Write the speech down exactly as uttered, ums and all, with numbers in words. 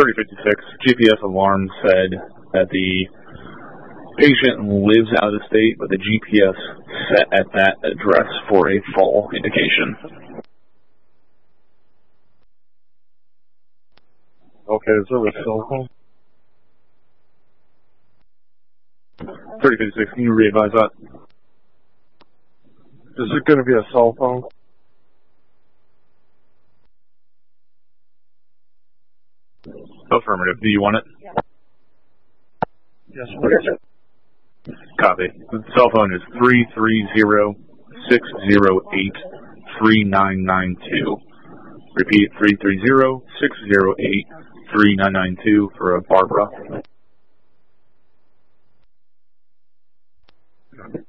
thirty fifty-six, G P S alarm said that the patient lives out of the state, but the G P S set at that address for a fall indication. Okay, is there a cell phone? thirty fifty-six, can you re-advise that? Is it going to be a cell phone? Affirmative. Do you want it? Yes, please. Copy. The cell phone is three three zero, six zero eight, three nine nine two. Repeat, three three zero, six zero eight, three nine nine two for a Barbara.